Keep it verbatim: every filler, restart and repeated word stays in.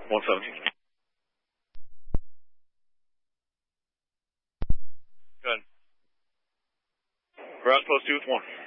one seventeen. Good. We're outpost two with one.